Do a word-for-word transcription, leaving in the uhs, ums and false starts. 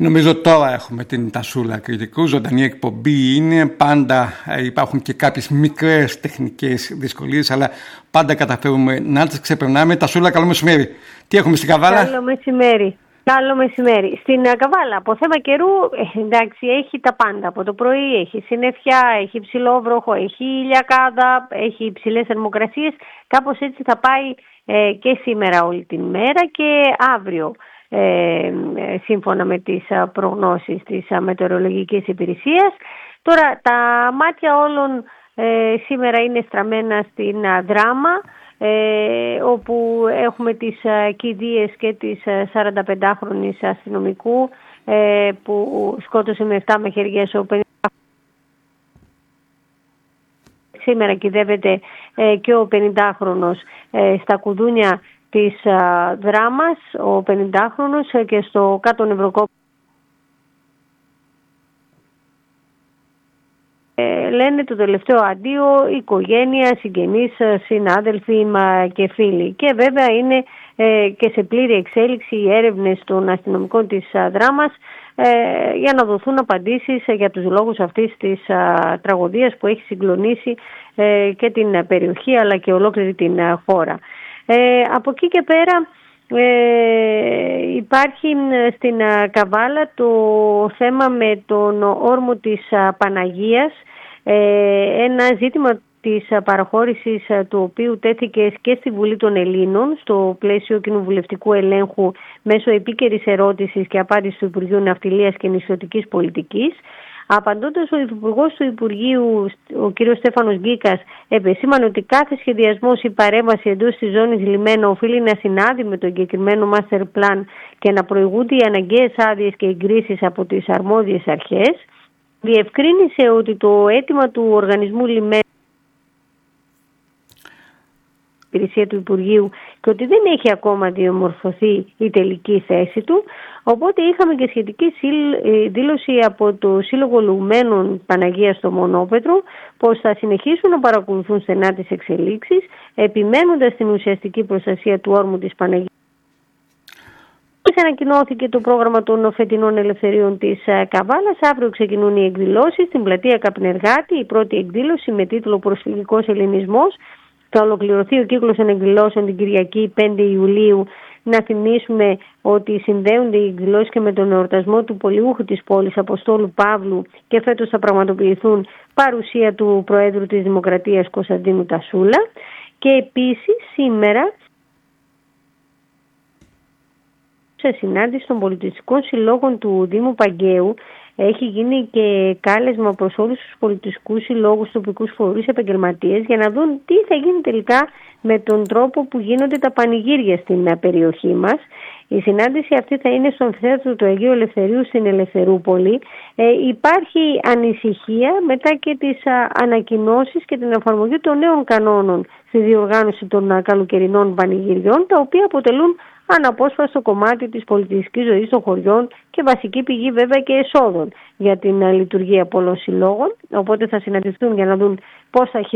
Νομίζω τώρα έχουμε την Τασούλα Κρητικού, ζωντανή εκπομπή είναι, πάντα υπάρχουν και κάποιες μικρές τεχνικές δυσκολίες, αλλά πάντα καταφέρουμε να τις ξεπερνάμε. Τασούλα, καλό μεσημέρι. Τι έχουμε στην Καβάλα? Καλό μεσημέρι. Καλό μεσημέρι. Στην Καβάλα, από θέμα καιρού, εντάξει, έχει τα πάντα. Από το πρωί έχει συννεφιά, έχει ψηλό βροχό, έχει ηλιακάδα, έχει υψηλές θερμοκρασίες. Κάπως έτσι θα πάει ε, και σήμερα όλη την μέρα και αύριο. Ε, σύμφωνα με τις προγνώσεις της μετεωρολογικής υπηρεσίας. Τώρα τα μάτια όλων ε, σήμερα είναι στραμμένα στην Δράμα, ε, όπου έχουμε τις κηδείες και της σαρανταπεντάχρονης αστυνομικού ε, που σκότωσε με επτά μαχαιριές ο πενήντα. Σήμερα κηδεύεται ε, και ο πενηντάχρονος ε, στα κουδούνια της α, Δράμας, ο πενηντάχρονος, και στο κάτω νευροκόπιο. Ε, λένε το τελευταίο αντίο οικογένεια, συγγενείς, συνάδελφοι μα και φίλοι. Και βέβαια είναι ε, και σε πλήρη εξέλιξη οι έρευνες των αστυνομικών της α, Δράμας ε, για να δοθούν απαντήσεις για τους λόγους αυτής της α, τραγωδίας που έχει συγκλονίσει ε, και την περιοχή αλλά και ολόκληρη την α, χώρα. Ε, από εκεί και πέρα ε, υπάρχει στην Καβάλα το θέμα με τον όρμο της Παναγίας, ε, ένα ζήτημα της παραχώρησης του οποίου τέθηκε και στη Βουλή των Ελλήνων στο πλαίσιο κοινοβουλευτικού ελέγχου μέσω επίκαιρης ερώτησης και απάντησης του Υπουργείου Ναυτιλίας και Νησιωτικής Πολιτικής. Απαντώντας, ο Υπουργός του Υπουργείου, ο κ. Στέφανος Γκίκας, επεσήμανε ότι κάθε σχεδιασμός ή παρέμβαση εντός της ζώνης λιμένα οφείλει να συνάδει με το εγκεκριμένο master plan και να προηγούνται οι αναγκαίες άδειες και εγκρίσεις από τις αρμόδιες αρχές. Διευκρίνησε ότι το αίτημα του οργανισμού λιμένα υπηρεσία του Υπουργείου και ότι δεν έχει ακόμα διαμορφωθεί η τελική θέση του. Οπότε είχαμε και σχετική δήλωση από το Σύλλογο Λουγμένων Παναγίας στο Μονόπετρο πως θα συνεχίσουν να παρακολουθούν στενά τις εξελίξεις, επιμένοντας την ουσιαστική προστασία του όρμου της Παναγίας. Ανακοινώθηκε το πρόγραμμα των φετινών ελευθερίων της Καβάλας. Αύριο ξεκινούν οι εκδηλώσεις στην πλατεία Καπνεργάτη. Η πρώτη εκδήλωση με τίτλο «Προσφυγικός Ελληνισμός». Θα ολοκληρωθεί ο κύκλος των εκδηλώσεων την Κυριακή πέντε Ιουλίου. Να θυμίσουμε ότι συνδέονται οι εκδηλώσεις και με τον εορτασμό του πολιούχου της πόλης Αποστόλου Παύλου και φέτος θα πραγματοποιηθούν παρουσία του Προέδρου της Δημοκρατίας Κωνσταντίνου Τασούλα. Και επίσης σήμερα σε συνάντηση των πολιτιστικών συλλόγων του Δήμου Παγκαίου έχει γίνει και κάλεσμα προς όλους τους πολιτιστικούς συλλόγους, τοπικούς φορείς, επαγγελματίες για να δουν τι θα γίνει τελικά με τον τρόπο που γίνονται τα πανηγύρια στην περιοχή μας. Η συνάντηση αυτή θα είναι στο αμφιθέατρο του Αγίου Ελευθερίου στην Ελευθερούπολη. Ε, υπάρχει ανησυχία μετά και τις α, ανακοινώσεις και την εφαρμογή των νέων κανόνων στη διοργάνωση των α, καλοκαιρινών πανηγυριών, τα οποία αποτελούν αναπόσπαστο κομμάτι της πολιτιστικής ζωής των χωριών και βασική πηγή βέβαια και εσόδων για την α, λειτουργία πολλών συλλόγων. Οπότε θα συναντηθούν για να δουν πώς θα